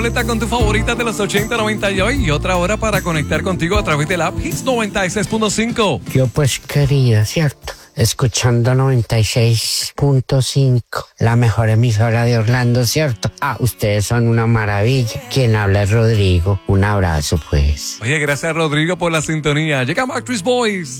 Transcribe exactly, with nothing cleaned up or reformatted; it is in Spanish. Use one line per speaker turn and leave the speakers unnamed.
Con tu favorita de los ochenta, noventa y hoy y otra hora para conectar contigo a través del app Hits noventa y seis punto cinco.
Yo pues quería, ¿cierto? Escuchando noventa y seis punto cinco, la mejor emisora de Orlando, ¿cierto? Ah, ustedes son una maravilla. Quien habla es Rodrigo. Un abrazo, pues.
Oye, gracias Rodrigo por la sintonía. Llega Backstreet Boys.